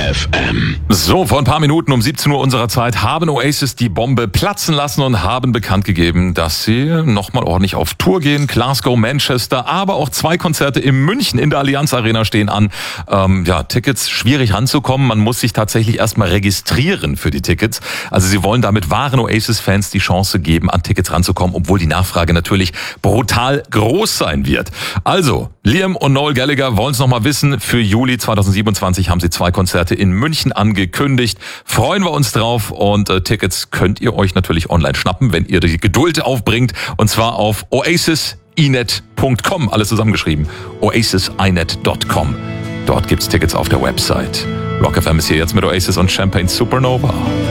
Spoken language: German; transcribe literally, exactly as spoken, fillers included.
F M. So, vor ein paar Minuten um siebzehn Uhr unserer Zeit haben Oasis die Bombe platzen lassen und haben bekannt gegeben, dass sie nochmal ordentlich auf Tour gehen. Glasgow, Manchester, aber auch zwei Konzerte in München in der Allianz Arena stehen an. Ähm, ja, Tickets schwierig ranzukommen. Man muss sich tatsächlich erstmal registrieren für die Tickets. Also sie wollen damit wahren Oasis-Fans die Chance geben, an Tickets ranzukommen, obwohl die Nachfrage natürlich brutal groß sein wird. Also, Liam und Noel Gallagher wollen es nochmal wissen. Für Juli zweitausendsiebenundzwanzig haben sie zwei Konzerte in München angekündigt. Freuen wir uns drauf und äh, Tickets könnt ihr euch natürlich online schnappen, wenn ihr die Geduld aufbringt. Und zwar auf oasis i net punkt com, alles zusammengeschrieben. oasis i net punkt com. Dort gibt's Tickets auf der Website. Rock F M ist hier jetzt mit Oasis und Champagne Supernova.